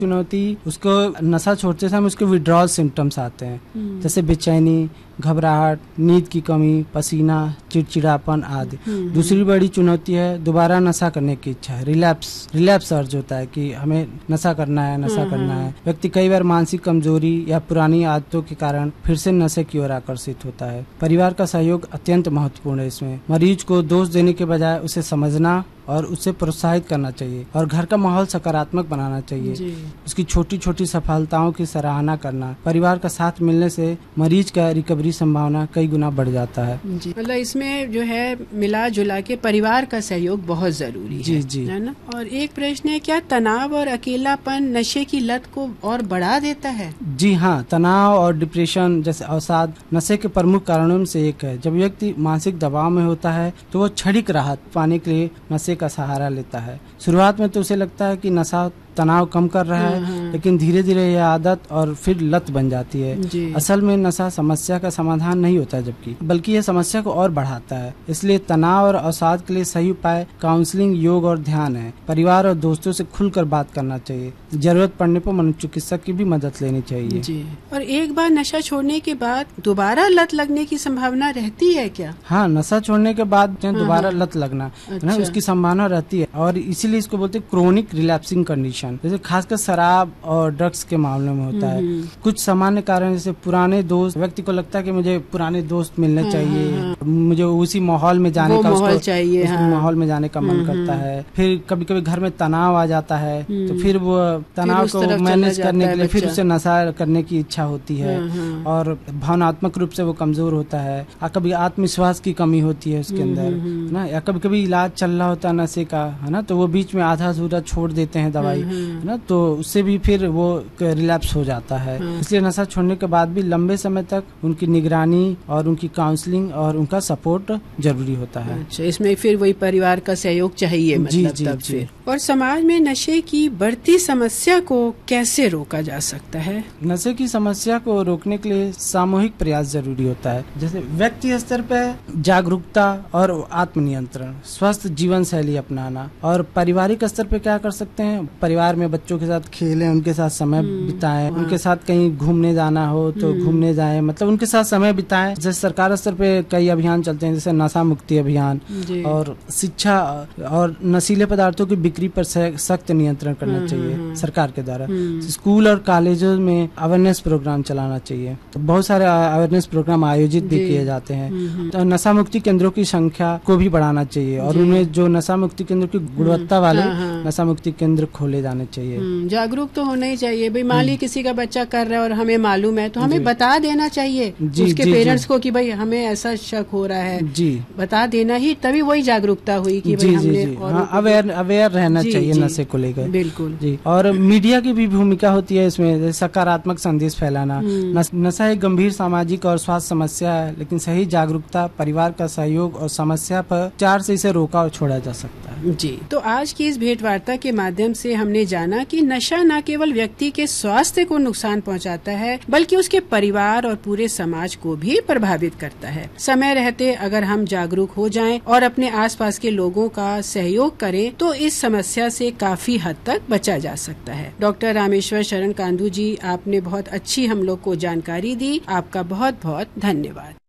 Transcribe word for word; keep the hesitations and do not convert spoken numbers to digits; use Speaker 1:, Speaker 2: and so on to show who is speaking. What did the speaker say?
Speaker 1: चुनौती उसको नशा छोड़ते समय उसके विड्रॉल सिम्टम्स आते हैं, जैसे बेचैनी, घबराहट, नींद की कमी, पसीना, चिड़चिड़ापन आदि। दूसरी बड़ी चुनौती है दोबारा नशा करने की इच्छा है, रिलैप्स रिलैप्स अर्ज होता है कि हमें नशा करना है नशा करना है। व्यक्ति कई बार मानसिक कमजोरी या पुरानी आदतों के कारण फिर से नशे की ओर आकर्षित होता है। परिवार का सहयोग अत्यंत महत्वपूर्ण है इसमें। मरीज को दोष देने के बजाय उसे समझना और उसे प्रोत्साहित करना चाहिए और घर का माहौल सकारात्मक बनाना चाहिए। उसकी छोटी छोटी सफलताओं की सराहना करना, परिवार का साथ मिलने से मरीज का रिकवरी संभावना कई गुना बढ़ जाता है।
Speaker 2: मतलब इसमें जो है मिला जुला के परिवार का सहयोग बहुत जरूरी है।
Speaker 1: जी जी
Speaker 2: है ना। और एक प्रश्न है, क्या तनाव और अकेलापन नशे की लत को और बढ़ा देता है?
Speaker 1: जी हाँ, तनाव और डिप्रेशन जैसे अवसाद नशे के प्रमुख कारणों में से एक है। जब व्यक्ति मानसिक दबाव में होता है तो वो क्षणिक राहत पाने के लिए नशे का सहारा लेता है। शुरुआत में तो उसे लगता है कि नशा तनाव कम कर रहा है, लेकिन धीरे धीरे यह आदत और फिर लत बन जाती है। असल में नशा समस्या का समाधान नहीं होता है, जबकि बल्कि यह समस्या को और बढ़ाता है। इसलिए तनाव और अवसाद के लिए सही उपाय काउंसलिंग, योग और ध्यान है। परिवार और दोस्तों से खुलकर बात करना चाहिए। जरूरत पड़ने पर मनोचिकित्सक की भी मदद लेनी चाहिए।
Speaker 2: जी। और एक बार नशा छोड़ने के बाद दोबारा लत लगने की संभावना रहती है क्या?
Speaker 1: हाँ, नशा छोड़ने के बाद दोबारा लत लगना अच्छा। उसकी संभावना रहती है और इसीलिए इसको बोलते हैं क्रोनिक रिलैप्सिंग कंडीशन। जैसे खासकर शराब और ड्रग्स के मामले में होता है। कुछ सामान्य कारण जैसे पुराने दोस्त, व्यक्ति को लगता है कि मुझे पुराने दोस्त मिलने हाँ, चाहिए हाँ, मुझे उसी माहौल में जाने का
Speaker 2: माहौल चाहिए हाँ,
Speaker 1: माहौल में जाने का मन करता है। फिर कभी कभी घर में तनाव आ जाता है तो फिर वो तनाव को मैनेज करने के लिए फिर उसे नशा करने की इच्छा होती है और भावनात्मक रूप से वो कमजोर होता है। कभी आत्मविश्वास की कमी होती है उसके अंदर ना, या कभी कभी इलाज चल रहा होता है नशे का है ना, तो वो बीच में आधा अधूरा छोड़ देते हैं दवाई है ना, तो उससे भी फिर वो रिलैप्स हो जाता है। इसलिए नशा छोड़ने के बाद भी लंबे समय तक उनकी निगरानी और उनकी काउंसलिंग और उनका सपोर्ट जरूरी होता है।
Speaker 2: अच्छा, इसमें फिर वही परिवार का सहयोग चाहिए मतलब
Speaker 1: जी, जी,
Speaker 2: तब
Speaker 1: जी।
Speaker 2: फिर। और समाज में नशे की बढ़ती समस्या को कैसे रोका जा सकता है?
Speaker 1: नशे की समस्या को रोकने के लिए सामूहिक प्रयास जरूरी होता है। जैसे व्यक्ति स्तर पर जागरूकता और आत्मनियंत्रण, स्वस्थ जीवन शैली अपनाना, और पारिवारिक स्तर पे क्या कर सकते हैं, परिवार में बच्चों के साथ खेलें, उनके साथ समय बिताएं, उनके साथ कहीं घूमने जाना हो तो घूमने जाएं, मतलब उनके साथ समय बिताएं। जैसे सरकार स्तर पे कई अभियान चलते हैं, जैसे नशा मुक्ति अभियान, और शिक्षा और नशीले पदार्थों की बिक्री पर सख्त नियंत्रण करना चाहिए सरकार के द्वारा। स्कूल और कॉलेजों में अवेयरनेस प्रोग्राम चलाना चाहिए, तो बहुत सारे अवेयरनेस प्रोग्राम आयोजित भी किए जाते हैं। तो नशा मुक्ति केंद्रों की संख्या को भी बढ़ाना चाहिए और उनमें जो नशा मुक्ति केंद्र की गुणवत्ता वाले नशा मुक्ति केंद्र खोले जाने चाहिए।
Speaker 2: जागरूक तो होना ही चाहिए भाई। मान ली किसी का बच्चा कर रहा है और हमें मालूम है तो हमें बता देना चाहिए उसके पेरेंट्स को कि भाई हमें ऐसा शक हो रहा है, जी बता देना ही, तभी वही जागरूकता हुई कि भाई हमने
Speaker 1: अवेयर अवेयर रहना चाहिए नशे को लेकर।
Speaker 2: बिल्कुल
Speaker 1: जी। और मीडिया की भी भूमिका होती है इसमें, सकारात्मक संदेश फैलाना। नशा एक गंभीर सामाजिक और स्वास्थ्य समस्या है, लेकिन सही जागरूकता, परिवार का सहयोग और समस्या पर उपचार से इसे रोका और छोड़ा जा सकता है।
Speaker 2: जी। तो आज की इस भेंट वार्ता के माध्यम से हमने जाना कि नशा न केवल व्यक्ति के स्वास्थ्य को नुकसान पहुंचाता है, बल्कि उसके परिवार और पूरे समाज को भी प्रभावित करता है। समय रहते अगर हम जागरूक हो जाएं और अपने आसपास के लोगों का सहयोग करें तो इस समस्या से काफी हद तक बचा जा सकता है। डॉक्टर रामेश्वर शरण कांदू जी, आपने बहुत अच्छी हम लोग को जानकारी दी। आपका बहुत बहुत धन्यवाद।